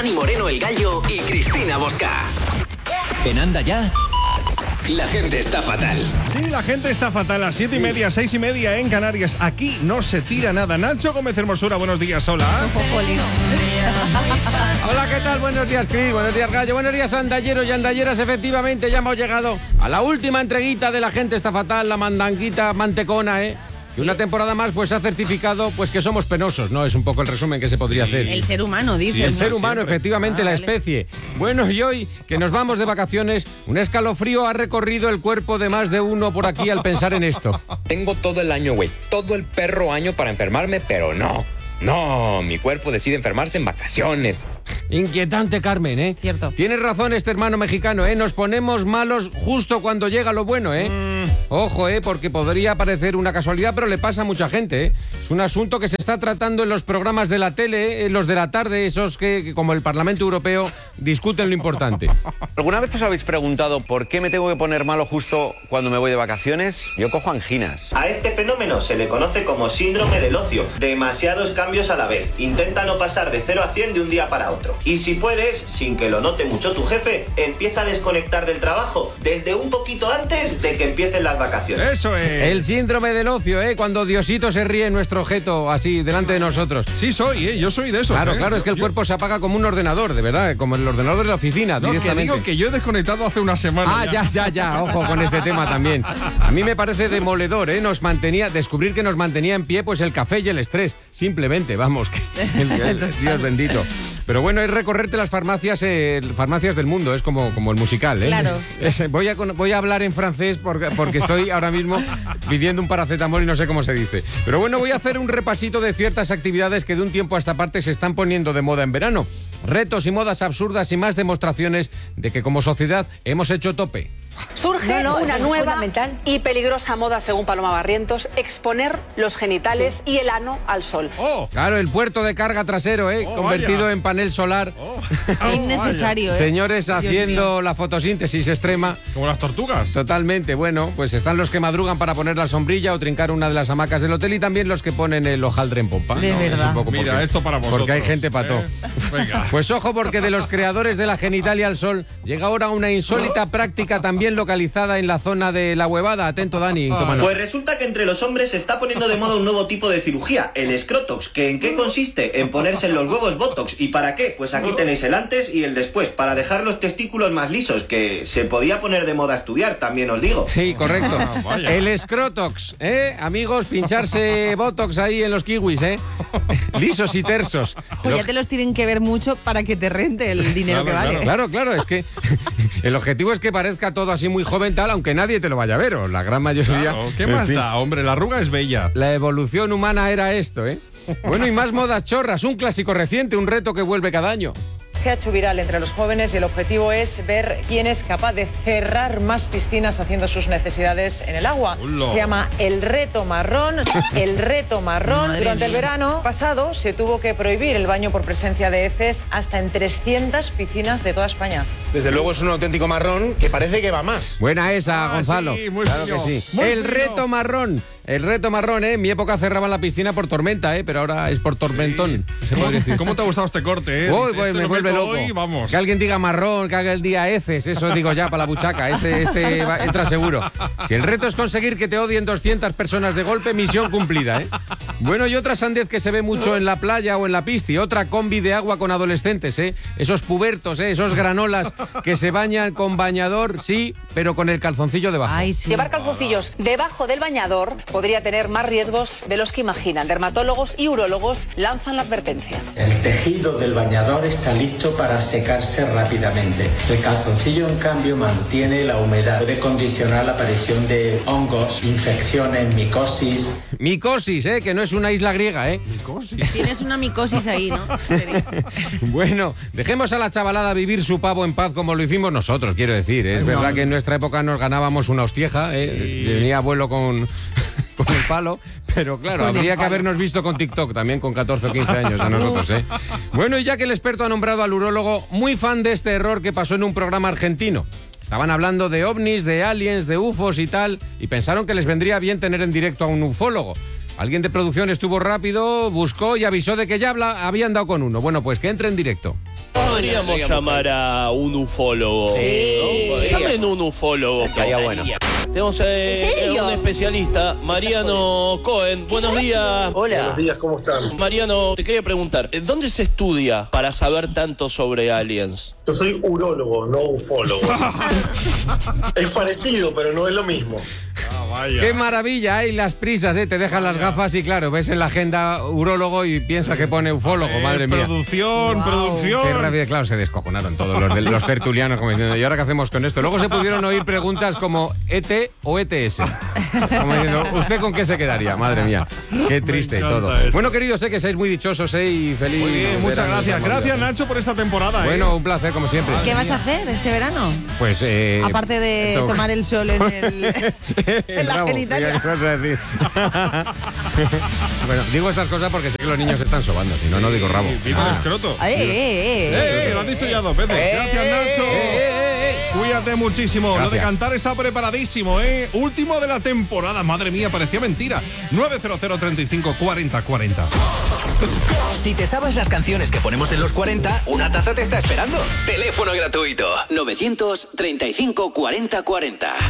Dani Moreno el Gallo y Cristina Bosca. En Anda Ya, la gente está fatal. Sí, la gente está fatal. A las 7:30, 6:30 en Canarias. Aquí no se tira nada. Nacho Gómez Hermosura, buenos días, hola. Hola, ¿qué tal? Buenos días, Cris. Buenos días, Gallo. Buenos días, andalleros y andalleras. Efectivamente, ya hemos llegado a la última entreguita de La gente está fatal, la mandanguita mantecona, ¿eh? Y una temporada más pues ha certificado pues que somos penosos, ¿no? Es un poco el resumen que se podría hacer. El ser humano, dice. Sí, el ser humano, siempre. efectivamente, la especie. Bueno, y hoy, que nos vamos de vacaciones, un escalofrío ha recorrido el cuerpo de más de uno por aquí al pensar en esto. Tengo todo el año, güey, todo el perro año para enfermarme, pero no, mi cuerpo decide enfermarse en vacaciones. Inquietante, Carmen, ¿eh? Cierto. Tienes razón este hermano mexicano, ¿eh? Nos ponemos malos justo cuando llega lo bueno, ¿eh? Ojo, porque podría parecer una casualidad, pero le pasa a mucha gente, ¿eh? Es un asunto que se está tratando en los programas de la tele, en los de la tarde, esos que como el Parlamento Europeo, discuten lo importante. ¿Alguna vez os habéis preguntado por qué me tengo que poner malo justo cuando me voy de vacaciones? Yo cojo anginas. A este fenómeno se le conoce como síndrome del ocio. Demasiados cambios a la vez. Intenta no pasar de 0 a 100 de un día para otro. Y si puedes, sin que lo note mucho tu jefe, empieza a desconectar del trabajo desde un poquito antes de que empiecen las vacaciones. Eso es. El síndrome del ocio, cuando Diosito se ríe en nuestro objeto, así, delante de nosotros. Sí soy, yo soy de esos. Claro, es que el cuerpo se apaga como un ordenador, de verdad, como el ordenador de la oficina, No, que directamente. digo que yo he desconectado hace una semana. Ya, ojo con este tema también. A mí me parece demoledor, descubrir que nos mantenía en pie pues el café y el estrés, simplemente, vamos, Dios bendito. Pero bueno, es recorrerte las farmacias del mundo, es como el musical, ¿eh? Claro. Voy a hablar en francés porque estoy ahora mismo pidiendo un paracetamol y no sé cómo se dice. Pero bueno, voy a hacer un repasito de ciertas actividades que de un tiempo a esta parte se están poniendo de moda en verano. Retos y modas absurdas y más demostraciones de que como sociedad hemos hecho tope. Surge una nueva y peligrosa moda, según Paloma Barrientos, exponer los genitales y el ano al sol. Claro, el puerto de carga trasero, convertido vaya. en panel solar. Innecesario, Señores Dios haciendo mío. la fotosíntesis extrema. Como las tortugas. Totalmente, bueno, pues están los que madrugan para poner la sombrilla o trincar una de las hamacas del hotel y también los que ponen el hojaldre en pompa. De verdad. Es un poco Mira, esto para vosotros. Porque hay gente pato. Venga. Pues ojo, porque de los creadores de la genitalia al sol llega ahora una insólita práctica también localizada en la zona de La Huevada. Atento, Dani, toma nota. Pues resulta que entre los hombres se está poniendo de moda un nuevo tipo de cirugía, el escrotox, que ¿en qué consiste? En ponerse en los huevos botox. ¿Y para qué? Pues aquí tenéis el antes y el después, para dejar los testículos más lisos, que se podía poner de moda estudiar, también os digo. Sí, correcto. Vaya. El escrotox, amigos, pincharse botox ahí en los kiwis, lisos y tersos. Ojo, ya te los tienen que ver mucho para que te rente el dinero que vale. Claro, es que el objetivo es que parezca todo así muy joven tal, aunque nadie te lo vaya a ver, o la gran mayoría. Claro, ¿qué En más fin, da? Hombre, la arruga es bella. La evolución humana era esto, Bueno, y más modas chorras, un clásico reciente, un reto que vuelve cada año. Se ha hecho viral entre los jóvenes y el objetivo es ver quién es capaz de cerrar más piscinas haciendo sus necesidades en el agua. Hola. Se llama el reto marrón. El reto marrón. Madre Durante el mía. verano pasado se tuvo que prohibir el baño por presencia de heces hasta en 300 piscinas de toda España. Desde luego es un auténtico marrón que parece que va más. Buena esa, Ah, Gonzalo. sí, muy claro fino, que sí. muy El fino. reto marrón. El reto marrón, En mi época cerraban la piscina por tormenta, pero ahora es por tormentón. Se podría decir. ¿Cómo te ha gustado este corte, Uy, Dices, pues este me lo vuelve meto loco. hoy, vamos. Que alguien diga marrón, que haga el día heces, eso digo ya para la buchaca. Entra seguro. Si el reto es conseguir que te odien 200 personas de golpe, misión cumplida, Bueno, y otra sandez que se ve mucho en la playa o en la pisci, otra combi de agua con adolescentes, Esos pubertos, esos granolas que se bañan con bañador, sí, pero con el calzoncillo debajo. Ay, sí. Llevar calzoncillos debajo del bañador podría tener más riesgos de los que imaginan. Dermatólogos y urólogos lanzan la advertencia. El tejido del bañador está listo para secarse rápidamente. El calzoncillo, en cambio, mantiene la humedad. Puede condicionar la aparición de hongos, infecciones, micosis. Micosis, que no es una isla griega, Micosis. Tienes una micosis ahí, ¿no? Bueno, dejemos a la chavalada vivir su pavo en paz como lo hicimos nosotros, quiero decir. Es verdad que en nuestra época nos ganábamos una hostieja, venía abuelo con el palo, pero claro, habría que habernos visto con TikTok también con 14 o 15 años a nosotros, Bueno, y ya que el experto ha nombrado al urólogo, muy fan de este error que pasó en un programa argentino. Estaban hablando de ovnis, de aliens, de UFOs y tal, y pensaron que les vendría bien tener en directo a un ufólogo. Alguien de producción estuvo rápido, buscó y avisó de que ya habían dado con uno. Bueno, pues que entre en directo. Podríamos llamar a un ufólogo. Sí. ¿No? Llamen un ufólogo. Estaría bueno. Tenemos serio? un especialista, Mariano Cohen. Buenos días. Hola. Buenos días, ¿cómo están? Mariano, te quería preguntar, ¿dónde se estudia para saber tanto sobre aliens? Yo soy urólogo, no ufólogo. Es parecido, pero no es lo mismo. Qué maravilla, hay las prisas, te dejan las gafas y claro, ves en la agenda urólogo y piensas que pone ufólogo, madre mía. Producción. Qué rabia, claro, se descojonaron todos los tertulianos como diciendo, ¿y ahora qué hacemos con esto? Luego se pudieron oír preguntas como ET o ETS. Como diciendo, ¿usted con qué se quedaría? Madre mía, qué triste y todo. esto. Bueno, queridos, sé que seis muy dichosos y feliz. Muy bien, muchas verano. gracias. Gracias, Nacho, por esta temporada. Bueno, un placer, como siempre. ¿Qué vas a hacer este verano? Pues Aparte de tomar el sol en la genitalia. ¿Qué vas a decir? Bueno, digo estas cosas porque sé que los niños se están sobando, si no, no digo rabo. Viva el escroto. Lo has dicho ya 2 veces. Gracias, Nacho. Cuídate muchísimo. Gracias. Lo de cantar está preparadísimo, Último de la temporada. Madre mía, parecía mentira. 900 35 40 40. Si te sabes las canciones que ponemos en los 40, una taza te está esperando. Teléfono gratuito 935 40 40.